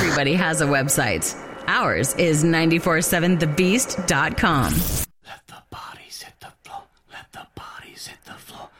Everybody has a website. Ours is 947thebeast.com. Let the bodies hit the floor. Let the bodies hit the floor.